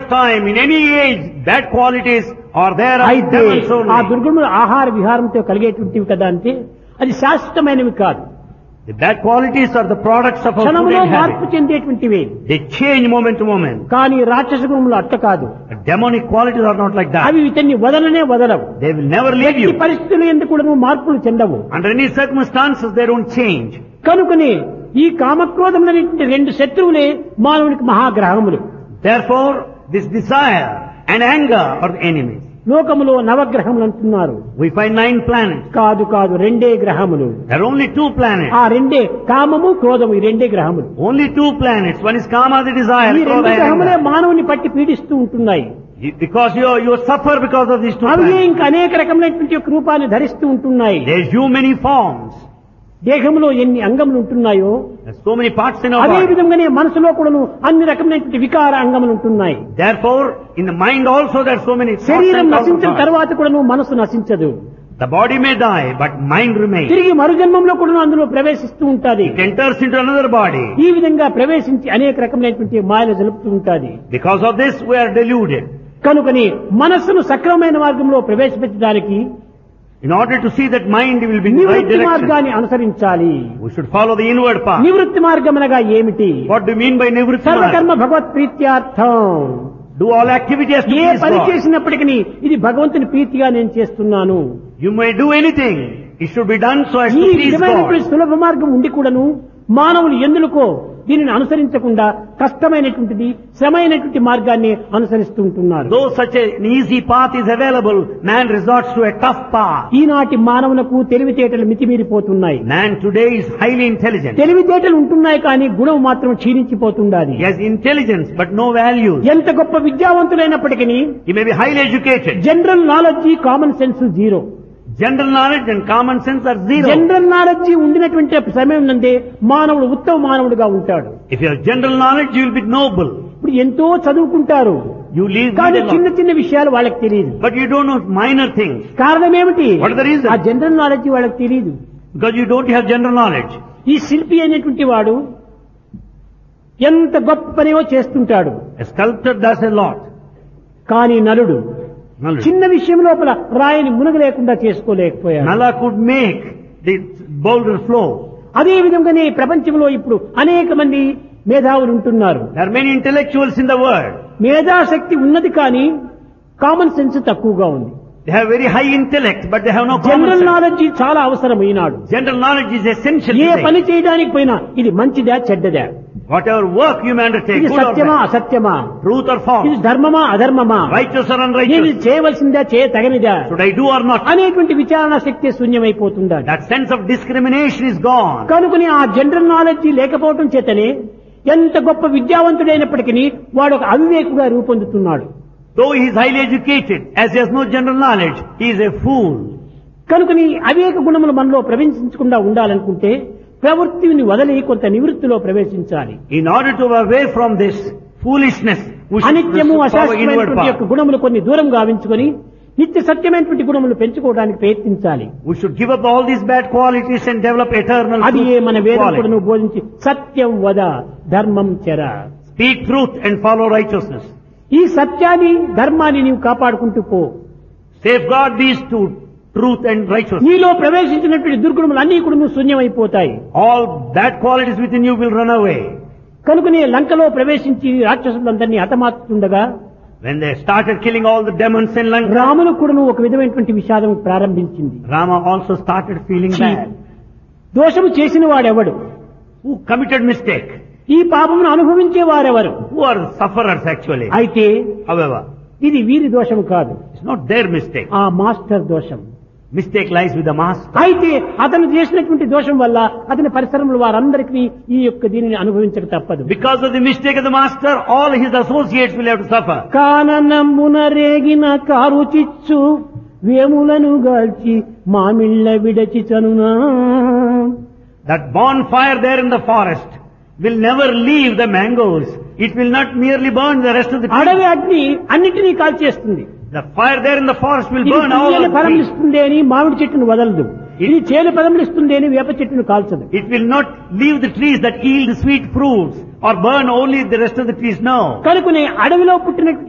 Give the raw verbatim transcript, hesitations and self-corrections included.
time, in any age, bad qualities are there as అయితే devils ఆ only. దుర్గుణములు ఆహార విహారంతో కలిగేటువంటివి కదా అంటే అది శాశ్వతమైనవి కాదు. The bad qualities are the products of our food క్షణంలో and మార్పు habit. చెందేటువంటివి. They change moment to moment. కానీ రాక్షస గుణములు అట్ట కాదు. The demonic qualities are not like that. అవి ఇతన్ని వదలనే వదలవు. They will never leave ఈ you. పరిస్థితులు ఎందుకు కూడా మార్పులు చెందవు. Under any circumstances, they don't change. కనుకనే ఈ కామక్రోధములనేటువంటి రెండు శత్రువులే మానవునికి మహాగ్రహములు. Therefore, this desire and anger are the enemies. లోకములో నవగ్రహములు అంటున్నారు. We find nine planets. కాదు కాదు రెండే గ్రహములు. There are only two planets. ఆ రెండే కామము క్రోధము ఈ రెండే గ్రహములు. Only two planets. One is Kama, the desire. ఈ రెండు Krodha and గ్రహములే anger. మానవుని పట్టి పీడిస్తూ ఉంటున్నాయి. You- Because you you suffer because of these two అవి planets. ఇంకా అనేక రకములైనటువంటి యొక్క రూపాన్ని ధరిస్తూ ఉంటున్నాయి. They assume many forms. దేహంలో ఎన్ని అంగములు ఉంటున్నాయో There's so many parts in our అదే body. విధంగానే మనసులో కూడాను అన్ని రకమైనటువంటి వికార అంగములు ఉంటున్నాయి. Therefore, in the mind also there are so many thoughts శరీరం and నశించిన thoughts. తర్వాత కూడాను మనసు నశించదు. The body may die, but mind remains. తిరిగి మరుజన్మంలో కూడాను అందులో ప్రవేశిస్తూ ఉంటాది. It enters into another body. ఈ విధంగా ప్రవేశించి అనేక రకమైనటువంటి మాయలు జరుపుతూ ఉంటాది. Because of this, we are deluded. కనుకని మనస్సును సక్రమమైన మార్గంలో ప్రవేశపెట్టడానికి In order to see that mind will be in the right నివృత్తి direction, మార్గాన్ని అనుసరించాలి. we should follow the inward path. నివృత్తి మార్గం అనగా ఏమిటి? What do you mean by nivritti? సర్వకర్మ Bhagwat ప్రీత్యార్థం. Do all activities to A please పని God. చేసినప్పటికీ ఇది భగవంతుని ప్రీతిగా నేను చేస్తున్నాను. You may do anything. It should be done so as ఈ to please విధమైనటువంటి God. సులభ మార్గం ఉండి కూడాను మానవులు ఎందుకో దీనిని అనుసరించకుండా కష్టమైనటువంటిది శ్రమైనటువంటి మార్గాన్ని అనుసరిస్తూ ఉంటున్నారు. Though such an easy path is available, man resorts to a tough path. ఈనాటి మానవులకు తెలివితేటలు మితిమీరిపోతున్నాయి. Man today is highly intelligent. తెలివితేటలు ఉంటున్నాయి కానీ గుణం మాత్రం క్షీణించిపోతుండాలి. He has intelligence but no values. ఎంత గొప్ప విద్యావంతులైనప్పటికీ He may be highly educated. General knowledge common sense zero. General knowledge and common sense are zero. General knowledge ఉండినటువంటి సమయం నందే మానవుడు ఉత్తమ మానవుడిగా ఉంటాడు. If you have general knowledge, you will be noble. ఇప్పుడు ఎంతో చదువుకుంటారు You leave కానీ middle చిన్న of- చిన్న విషయాలు వాళ్ళకి తెలియదు. but you don't know minor things. కారణం ఏమిటి? What is the reason? ఆ జనరల్ నాలెడ్జ్ వాళ్ళకి తెలియదు. Because you don't have general knowledge. ఈ శిల్పి అయినటువంటి వాడు ఎంత గొప్ప పనివో చేస్తుంటాడు. A sculptor does a lot. కానీ నలుడు Knowledge. చిన్న విషయం లోపల రాయిని మునగలేకుండా చేసుకోలేకపోయాడు. Nala could make the boulder flow. అదే విధంగానే ప్రపంచంలో ఇప్పుడు అనేక మంది మేధావులు ఉంటున్నారు. There are many intellectuals in the world. మేధాశక్తి ఉన్నది కానీ కామన్ సెన్స్ తక్కువగా ఉంది. They have very high intellect, but they have no common general sense. Knowledge చాలా అవసరం ఈనాడు. General knowledge is essential A today. పని చేయడానికి పోయినా ఇది మంచిదా చెడ్డదా, Whatever work you may undertake, ఇది good or సత్యమా bad, అసత్యమా, truth or ఇది false, ధర్మమా అధర్మమా, righteous or ఇది unrighteous, చేయవలసిందా చేయ తగనిదా should I do or not? అనేటువంటి విచారణ శక్తి శూన్యమైపోతుందా. That sense of discrimination is gone. కనుకని ఆ జనరల్ నాలెడ్జ్ లేకపోవటం చేతనే ఎంత గొప్ప విద్యావంతుడైనప్పటికీ వాడు ఒక అవివేకుగా రూపొందుతున్నాడు. Though he is highly educated, as he has no general knowledge, he is a fool. కనుకని అవివేక గుణములు మనలో ప్రవేశించకుండా ఉండాలనుకుంటే ప్రవృత్తిని వదిలి కొంత నివృత్తిలో ప్రవేశించాలి. In order to away from this foolishness, we should అనిత్యము follow inward అశాశ్వతమైనటువంటి యొక్క path. గుణములు కొన్ని దూరం గావించుకొని నిత్య సత్యమైనటువంటి గుణములు పెంచుకోవడానికి ప్రయత్నించాలి. We should give up all these bad qualities and develop eternal అది ఏ మన వేదం qualities. కూడా బోధించి సత్యం వద ధర్మం చెర. Speak truth and follow righteousness. ఈ సత్యాన్ని ధర్మాన్ని నీవు కాపాడుకుంటూ పో. Safeguard these two, truth and righteousness. నీలో ప్రవేశించినటువంటి దుర్గుణములు అన్ని కూడా శూన్యమైపోతాయి. All bad qualities within you will run away. కనుకనే లంకలో ప్రవేశించి రాక్షసులందరినీ హతమార్చుతుండగా When they started killing all the demons in Lanka, రామును కూడా ఒక విధమైనటువంటి విషాదం ప్రారంభించింది. Rama also started feeling ఛీ, bad. దోషము చేసిన వాడెవడు, Who committed mistake? ఈ పాపమును అనుభవించే వారెవరు? Who are the sufferers actually? అయితే However, ఇది వీరి దోషం కాదు, it's not their mistake. ఆ మాస్టర్ దోషం. Mistake lies with the master. అయితే అతను చేసినటువంటి దోషం వల్ల అతని పరిసరంలో వారందరికీ ఈ యొక్క దీనిని అనుభవించక తప్పదు. Because of the mistake of the master, all his associates will have to suffer. కాననమ్మున రేగిన కారు చిచ్చు వేములను గాల్చి మామిళ్ళ విడచి చనునా. That bonfire there in the forest will never leave the mangoes. It will not merely burn the rest of the అడవి trees. అగ్ని అన్నిటినీ కాల్చేస్తుంది. The fire there in the forest will ఇది burn all తీయని the ఫలం trees. ఇస్తుంది అని మామిడి చెట్టును వదలదు, ఇది చేను ఫలం ఇస్తుంది అని వేప చెట్టును కాల్చదు. It will not leave the trees that yield sweet fruits or burn only the rest of the trees. No. కనుకనే అడవిలో పుట్టిన